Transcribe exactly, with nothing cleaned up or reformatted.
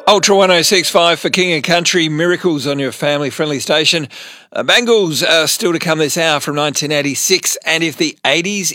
Ultra one oh six point five for King and Country, Miracles on your family-friendly station. Uh, Bangles are still to come this hour from nineteen eighty-six, and if the eighties